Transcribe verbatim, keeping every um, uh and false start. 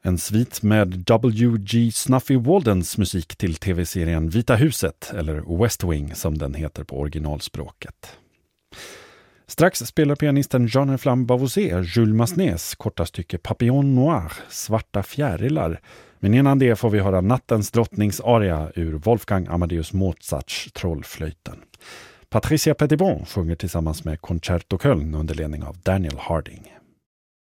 En svit med W G Snuffy Waldens musik till tv-serien Vita huset, eller West Wing som den heter på originalspråket. Strax spelar pianisten Jean-Flamme Bavouzé Jules Massenets korta stycke Papillon Noir, svarta fjärilar. Men innan det får vi höra Nattens drottningsaria ur Wolfgang Amadeus Mozarts Trollflöjten. Patricia Petitbon sjunger tillsammans med Concerto Köln under ledning av Daniel Harding.